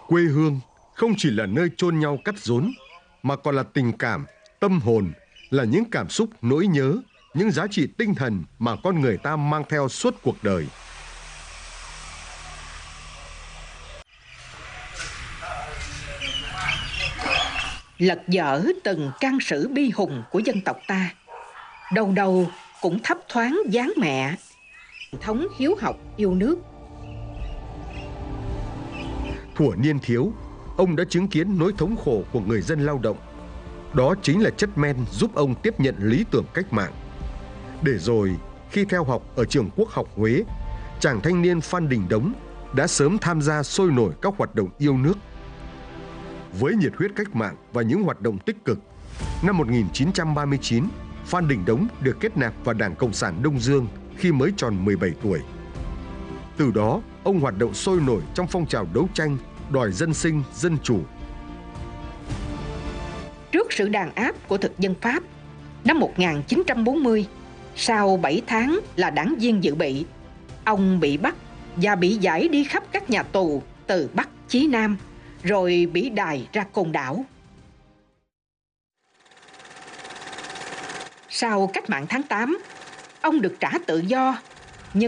Quê hương không chỉ là nơi chôn nhau cắt rốn, mà còn là tình cảm, tâm hồn, là những cảm xúc, nỗi nhớ, những giá trị tinh thần mà con người ta mang theo suốt cuộc đời. Lật dở từng trang sử bi hùng của dân tộc ta, đâu đâu cũng thấp thoáng dáng mẹ, truyền thống hiếu học yêu nước. Thuở niên thiếu, ông đã chứng kiến nỗi thống khổ của người dân lao động. Đó chính là chất men giúp ông tiếp nhận lý tưởng cách mạng. Để rồi, khi theo học ở trường Quốc học Huế, chàng thanh niên Phan Đình Đống đã sớm tham gia sôi nổi các hoạt động yêu nước. Với nhiệt huyết cách mạng và những hoạt động tích cực, năm 1939, Phan Đình Đống được kết nạp vào Đảng Cộng sản Đông Dương khi mới tròn 17 tuổi. Từ đó, ông hoạt động sôi nổi trong phong trào đấu tranh, đòi dân sinh, dân chủ. Trước sự đàn áp của thực dân Pháp, năm 1940, sau 7 tháng là đảng viên dự bị, ông bị bắt và bị giải đi khắp các nhà tù từ Bắc chí Nam, rồi bị đày ra Côn Đảo. Sau cách mạng tháng 8, ông được trả tự do